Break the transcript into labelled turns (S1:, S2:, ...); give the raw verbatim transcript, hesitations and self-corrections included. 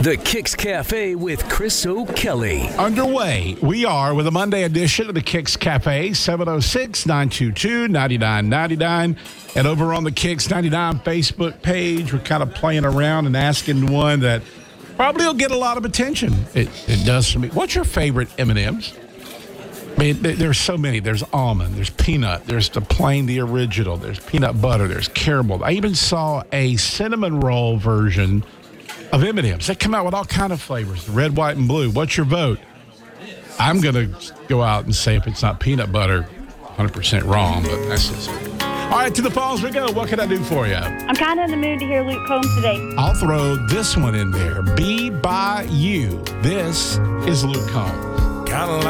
S1: The Kicks Cafe with Chris O'Kelly.
S2: Underway. We are with a Monday edition of the Kicks Cafe, seven oh six, nine two two, nine nine nine nine. And over on the Kicks ninety-nine Facebook page, we're kind of playing around and asking one that probably will get a lot of attention. It, it does for me. What's your favorite M and M's? I mean, there's so many. There's almond, there's peanut, there's the plain, the original, there's peanut butter, there's caramel. I even saw a cinnamon roll version of M and M's. They come out with all kind of flavors, red, white, and blue. What's your vote? I'm going to go out and say if it's not peanut butter, one hundred percent wrong, but that's just it. All right, to the phones we go. What can I do for you?
S3: I'm kind of in the mood to hear Luke Combs today.
S2: I'll throw this one in there. Be by you. This is Luke Combs.
S4: Kind of